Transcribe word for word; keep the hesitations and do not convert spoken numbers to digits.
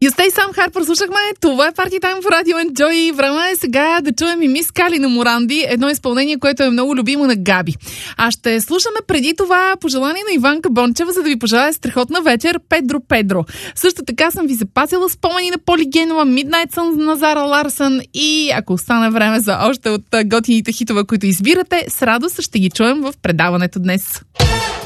You Stay Sam Harper слушахме. Това е Party Time в Radio Enjoy. Време е сега да чуем и Мис Кали на Моранди. Едно изпълнение, което е много любимо на Габи. А ще слушаме преди това пожелание на Иванка Бончева, за да ви пожелая страхотна вечер. Педро Педро. Също така съм ви запасила спомени на Поли Генова, Midnight Sun на Зара Ларсън и ако остане време за още от готините хитове, които избирате, с радост ще ги чуем в предаването днес.